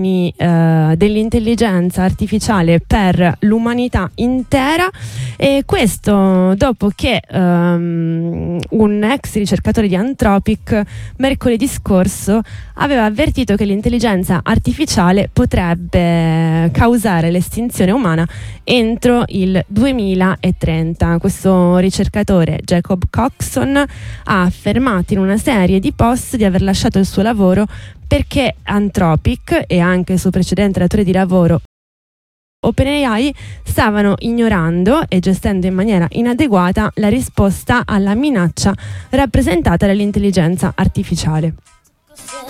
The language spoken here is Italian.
dell'intelligenza artificiale per l'umanità intera, e questo dopo che un ex ricercatore di Anthropic mercoledì scorso aveva avvertito che l'intelligenza artificiale potrebbe causare l'estinzione umana entro il 2030. Questo ricercatore, Jacob Coxon, ha affermato in una serie di post di aver lasciato il suo lavoro perché Anthropic e anche il suo precedente datore di lavoro OpenAI stavano ignorando e gestendo in maniera inadeguata la risposta alla minaccia rappresentata dall'intelligenza artificiale.